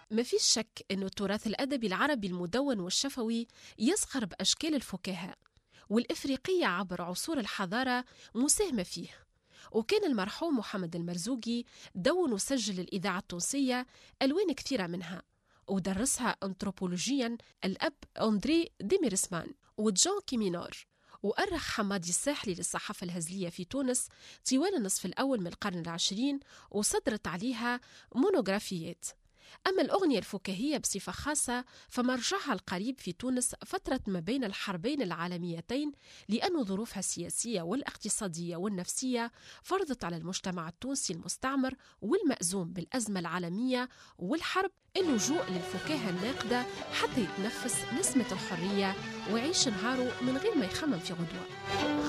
ما فيش شك أن التراث الأدبي العربي المدون والشفوي يزخر بأشكال الفكاهة، والإفريقية عبر عصور الحضارة مساهمة فيه. وكان المرحوم محمد المرزوقي دون وسجل الإذاعة التونسية ألوان كثيرة منها، ودرسها أنثروبولوجيا الأب أندري ديميرسمان وجون كيمينور. وأرخ حمادي الساحلي للصحافة الهزلية في تونس طوال النصف الأول من القرن العشرين، وصدرت عليها مونوغرافيات. أما الأغنية الفكاهية بصفة خاصة فمرجعها القريب في تونس فترة ما بين الحربين العالميتين، لأن ظروفها السياسية والاقتصادية والنفسية فرضت على المجتمع التونسي المستعمر والمأزوم بالأزمة العالمية والحرب اللجوء للفكاهة الناقدة حتى يتنفس نسمة الحرية ويعيش نهاره من غير ما يخمم في غدوة.